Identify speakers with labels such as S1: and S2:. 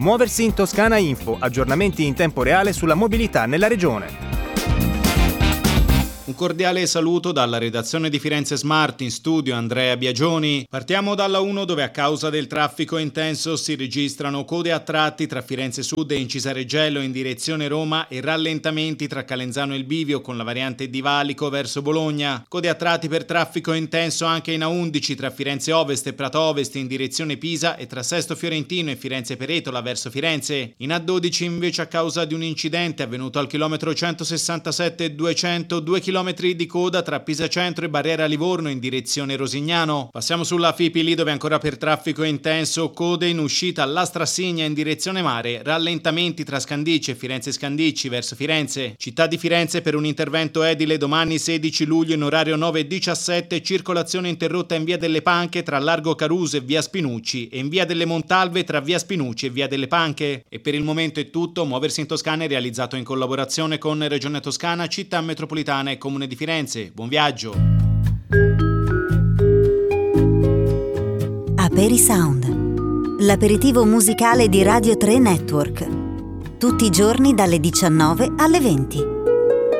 S1: Muoversi in Toscana Info, aggiornamenti in tempo reale sulla mobilità nella regione.
S2: Un cordiale saluto dalla redazione di Firenze Smart, in studio Andrea Biagioni. Partiamo dalla 1, dove a causa del traffico intenso si registrano code a tratti tra Firenze Sud e Incisareggello in direzione Roma e rallentamenti tra Calenzano e il Bivio con la variante di Valico verso Bologna. Code a tratti per traffico intenso anche in A11 tra Firenze Ovest e Prato Ovest in direzione Pisa e tra Sesto Fiorentino e Firenze Peretola verso Firenze. In A12 invece a causa di un incidente avvenuto al chilometro 167+200, 2 chilometri di coda tra Pisa Centro e Barriera Livorno in direzione Rosignano. Passiamo sulla Fipili, dove ancora per traffico intenso, code in uscita alla Strassigna in direzione mare, rallentamenti tra Scandicci e Firenze Scandicci verso Firenze. Città di Firenze per un intervento edile domani 16 luglio in orario 9:17, circolazione interrotta in via delle Panche tra Largo Caruso e via Spinucci e in via delle Montalve tra via Spinucci e via delle Panche. E per il momento è tutto. Muoversi in Toscana è realizzato in collaborazione con Regione Toscana, Città Metropolitana e Comune di Firenze. Buon viaggio.
S3: Aperisound, l'aperitivo musicale di Radio 3 Network. Tutti i giorni dalle 19 alle 20.